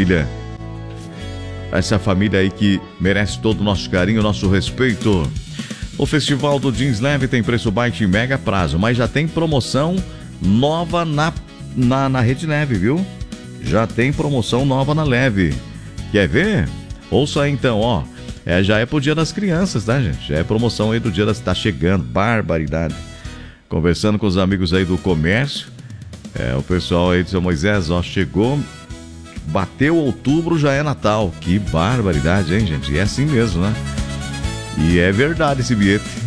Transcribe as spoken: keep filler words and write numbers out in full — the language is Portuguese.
família, essa família aí que merece todo o nosso carinho, nosso respeito. O Festival do Jeans Leve tem preço baixo e mega prazo, mas já tem promoção nova na, na, na Rede Leve, viu? Já tem promoção nova na Leve. Quer ver? Ouça aí então, ó. É, já é pro Dia das Crianças, tá, gente? Já é promoção aí do Dia das... Tá chegando, barbaridade. Conversando com os amigos aí do comércio, é, o pessoal aí do seu Moisés, ó, chegou, bateu outubro, já é Natal. Que barbaridade, hein, gente? E é assim mesmo, né? E é verdade esse bilhete.